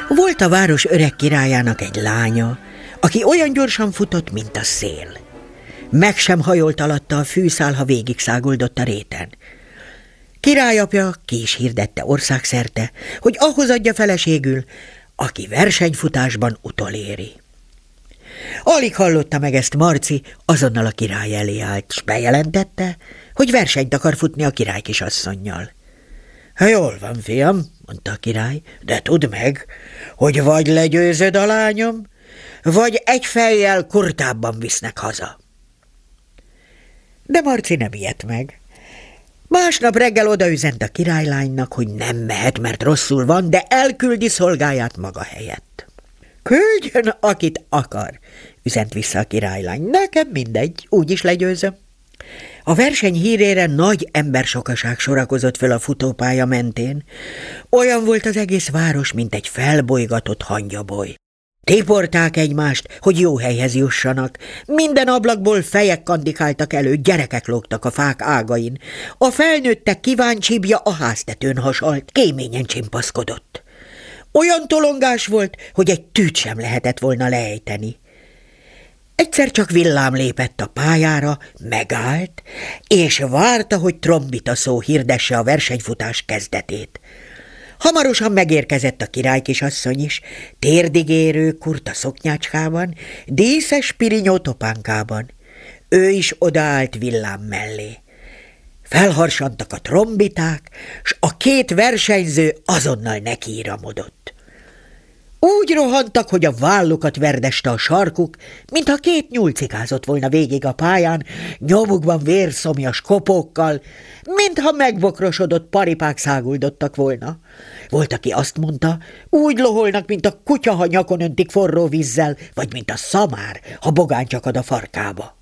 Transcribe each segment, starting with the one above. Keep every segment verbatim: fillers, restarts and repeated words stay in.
Volt a város öreg királyának egy lánya, aki olyan gyorsan futott, mint a szél. Meg sem hajolt alatta a fűszál, ha végig száguldott a réten. Királyapja ki is hirdette országszerte, hogy ahhoz adja feleségül, aki versenyfutásban utoléri. Alig hallotta meg ezt Marci, azonnal a király elé állt, s bejelentette, hogy versenyt akar futni a királykisasszonnyal. – Jól van, fiam, mondta a király, de tudd meg, hogy vagy legyőzöd a lányom, vagy egy fejjel kurtábban visznek haza. De Marci nem ijedt meg. Másnap reggel odaüzent a királylánynak, hogy nem mehet, mert rosszul van, de elküldi szolgáját maga helyett. Küldjön, akit akar, üzent vissza a királylány. Nekem mindegy, úgyis legyőzöm. A verseny hírére nagy embersokaság sorakozott föl a futópálya mentén. Olyan volt az egész város, mint egy felbolygatott hangyaboly. Tiporták egymást, hogy jó helyhez jussanak. Minden ablakból fejek kandikáltak elő, gyerekek lógtak a fák ágain. A felnőttek kíváncsibja a háztetőn hasalt, kéményen csimpaszkodott. Olyan tolongás volt, hogy egy tűt sem lehetett volna leejteni. Egyszer csak villám lépett a pályára, megállt, és várta, hogy trombita szó hirdesse a versenyfutás kezdetét. Hamarosan megérkezett a királykisasszony is, térdigérő kurta szoknyácskában, díszes pirinyó topánkában. Ő is odaállt villám mellé. Felharsantak a trombiták, s a két versenyző azonnal nekiíramodott. Úgy rohantak, hogy a vállukat verdeste a sarkuk, mintha két nyúl cikázott volna végig a pályán, nyomukban vérszomjas kopókkal, mintha megbokrosodott paripák száguldottak volna. Volt, aki azt mondta, úgy loholnak, mint a kutya, ha nyakon öntik forró vízzel, vagy mint a szamár, ha bogány csakad a farkába.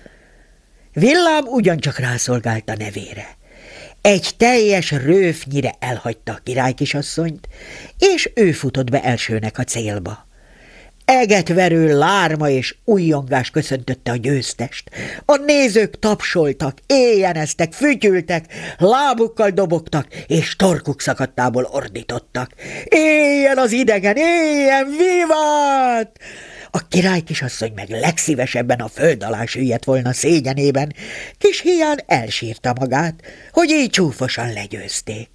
Villám ugyancsak rászolgált a nevére. Egy teljes rőfnyire elhagyta a királykisasszonyt, és ő futott be elsőnek a célba. Egetverő lárma és ujjongás köszöntötte a győztest. A nézők tapsoltak, éjjeneztek, fütyültek, lábukkal dobogtak, és torkuk szakadtából ordítottak. Éljen az idegen, éljen, vivat! A királykisasszony meg legszívesebben a föld alá süllyedt volna szégyenében, kis híján elsírta magát, hogy így csúfosan legyőzték.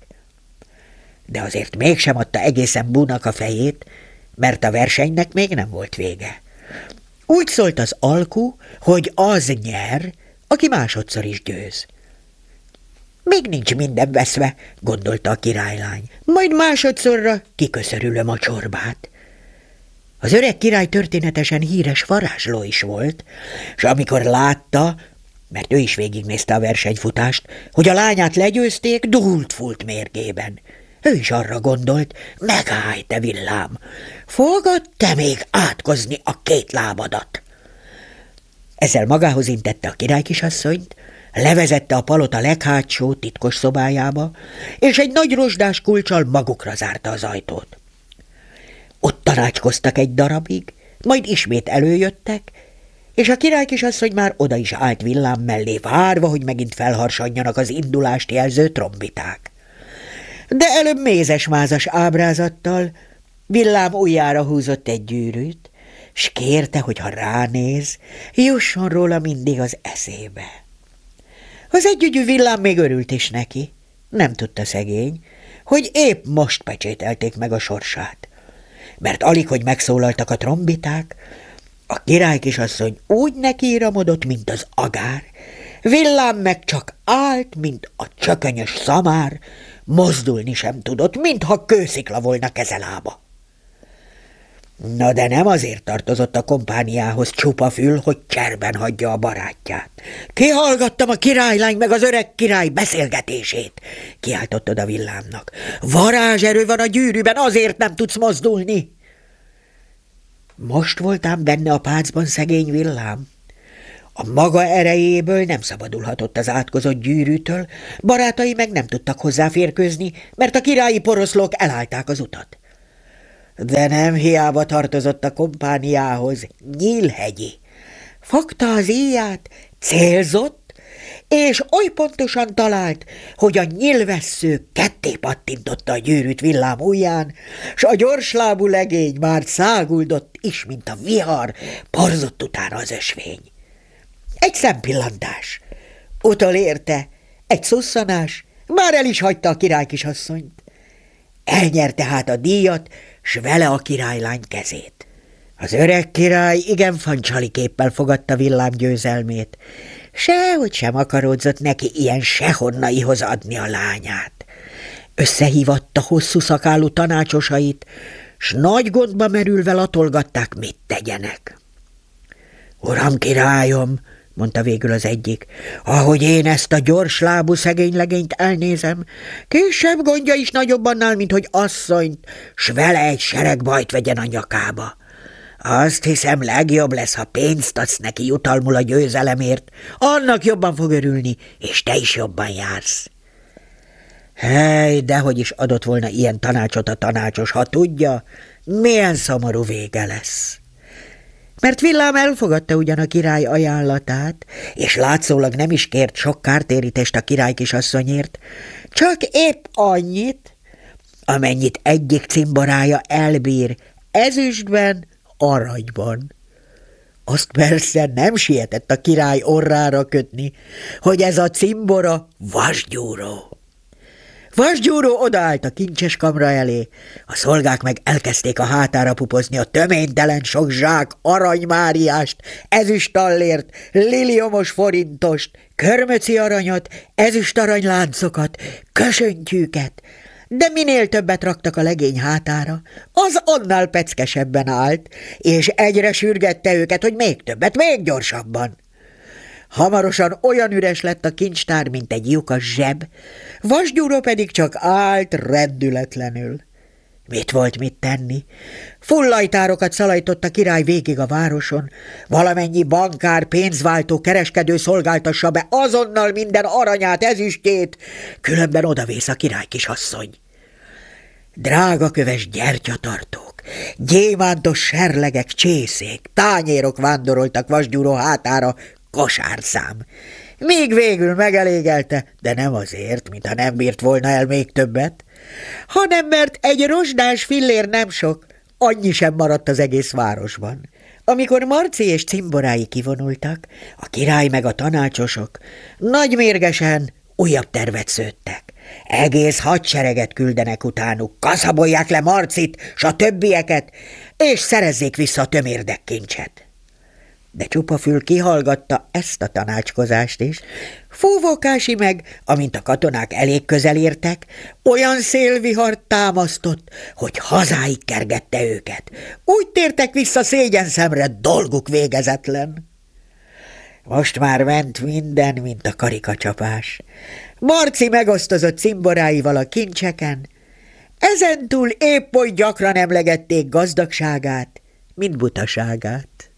De azért mégsem adta egészen búnak a fejét, mert a versenynek még nem volt vége. Úgy szólt az alku, hogy az nyer, aki másodszor is győz. Még nincs minden veszve, gondolta a királylány, majd másodszorra kiköszörülöm a csorbát. Az öreg király történetesen híres varázsló is volt, és amikor látta, mert ő is végignézte a versenyfutást, hogy a lányát legyőzték, dúlt-fúlt mérgében. Ő is arra gondolt, megállj, te villám, fogod te még átkozni a két lábadat. Ezzel magához intette a királykisasszonyt, levezette a palota leghátsó titkos szobájába, és egy nagy rozsdás kulccsal magukra zárta az ajtót. Ott tanácskoztak egy darabig, majd ismét előjöttek, és a királykisasszony már oda is állt villám mellé, várva, hogy megint felharsanjanak az indulást jelző trombiták. De előbb mézes-mázas ábrázattal villám ujjára húzott egy gyűrűt, s kérte, hogy ha ránéz, jusson róla mindig az eszébe. Az együgyű villám még örült is neki, nem tudta szegény, hogy épp most pecsételték meg a sorsát. Mert alig, hogy megszólaltak a trombiták, a királykisasszony úgy nekiíramodott, mint az agár, villám meg csak állt, mint a csökönyös szamár, mozdulni sem tudott, mintha kőszikla volna kezelába. Na de nem azért tartozott a kompániához csupa fül, hogy cserben hagyja a barátját. Kihallgattam a királylány meg az öreg király beszélgetését, kiáltott oda villámnak. Varázserő van a gyűrűben, azért nem tudsz mozdulni. Most voltám benne a pácban szegény villám. A maga erejéből nem szabadulhatott az átkozott gyűrűtől, barátai meg nem tudtak hozzáférkőzni, mert a királyi poroszlók elállták az utat. De nem hiába tartozott a kompániához, Nyílhegyi. Fogta az íját, célzott, és oly pontosan talált, hogy a nyilvessző ketté pattintotta a gyűrűt villám ujján, s a gyorslábú legény már száguldott is, mint a vihar, porzott utána az ösvény. Egy szempillantás, utolérte, egy szusszanás, már el is hagyta a királykisasszonyt. Elnyerte hát a díjat, s vele a királylány kezét. Az öreg király igen fancsaliképpel fogadta villám győzelmét, sehogy sem akaródzott neki ilyen sehonnaihoz adni a lányát. Összehívatta hosszú szakálú tanácsosait, s nagy gondba merülve latolgatták, mit tegyenek. Uram királyom, mondta végül az egyik, ahogy én ezt a gyorslábú szegény legényt elnézem, kisebb gondja is nagyobb annál, mint hogy asszonyt, s vele egy sereg bajt vegyen a nyakába. Azt hiszem, legjobb lesz, ha pénzt adsz neki jutalmul a győzelemért, annak jobban fog örülni, és te is jobban jársz. Hely, dehogy is adott volna ilyen tanácsot a tanácsos, ha tudja, milyen szomorú vége lesz. Mert villám elfogadta ugyan a király ajánlatát, és látszólag nem is kért sok kártérítést a király kisasszonyért, csak épp annyit, amennyit egyik cimborája elbír, ezüstben, aranyban. Azt persze nem sietett a király orrára kötni, hogy ez a cimbora vasgyúró. Vasgyúró odaállt a kincses kamra elé, a szolgák meg elkezdték a hátára pupozni a töménytelen sok zsák aranymáriást, ezüstallért, liliomos forintost, körmöci aranyat, ezüstaranyláncokat, kösöntyűket, de minél többet raktak a legény hátára, az annál peckesebben állt, és egyre sürgette őket, hogy még többet, még gyorsabban. Hamarosan olyan üres lett a kincstár, mint egy lyukas zseb, Vasgyúró pedig csak állt reddületlenül. Mit volt mit tenni? Fullajtárokat szalajtott a király végig a városon, valamennyi bankár, pénzváltó, kereskedő szolgáltassa be azonnal minden aranyát, ezüstjét, különben odavész a király kisasszony. Drágaköves gyertyatartók, gyémántos serlegek, csészék, tányérok vándoroltak Vasgyúró hátára, kosárszám. Még végül megelégelte, de nem azért, mintha nem bírt volna el még többet, hanem mert egy rozsdás fillér nem sok, annyi sem maradt az egész városban. Amikor Marci és cimborái kivonultak, a király meg a tanácsosok nagymérgesen újabb tervet szőttek. Egész hadsereget küldenek utánuk, kaszabolják le Marcit, s a többieket, és szerezzék vissza a tömérdek kincset. De Csupafül kihallgatta ezt a tanácskozást is. Fúvókási meg, amint a katonák elég közel értek, olyan szélvihart támasztott, hogy hazáig kergette őket. Úgy tértek vissza szégyenszemre, dolguk végezetlen. Most már ment minden, mint a karikacsapás. Marci megosztozott cimboráival a kincseken, ezentúl épp oly gyakran emlegették gazdagságát, mint butaságát.